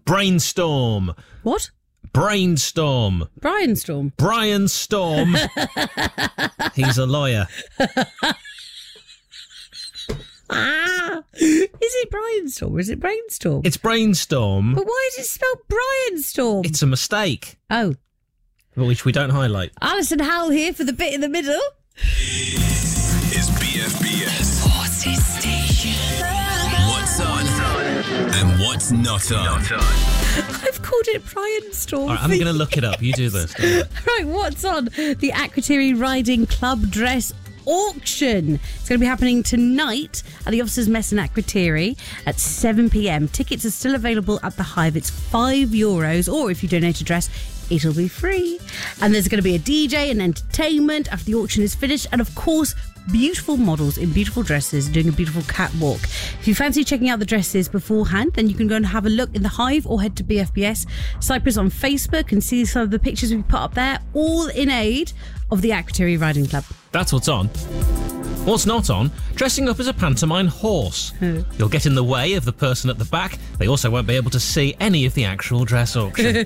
Brainstorm. What? Brainstorm. Brian Storm. Brian Storm. He's a lawyer. Is it Brainstorm or is it Brainstorm? It's Brainstorm. But why is it spelled Brainstorm? It's a mistake. Oh. Which we don't highlight. Alison Howell here for the bit in the middle. Is BFBS Forces Station. what's on and what's not on. I've called it Brian Storm. All right, I'm going to look it up. You do this. Right, what's on? The Akrotiri Riding Club Dress Auction. It's going to be happening tonight at the Officers' Mess in Akrotiri at 7 p.m. Tickets are still available at the Hive. It's €5, or if you donate a dress, it'll be free. And there's going to be a DJ and entertainment after the auction is finished. And of course, beautiful models in beautiful dresses doing a beautiful catwalk. If you fancy checking out the dresses beforehand, then you can go and have a look in the Hive or head to BFBS Cyprus on Facebook and see some of the pictures we put up there, all in aid of the Akrotiri Riding Club. That's what's on. What's not on? Dressing up as a pantomime horse. You'll get in the way of the person at the back. They also won't be able to see any of the actual dress auction.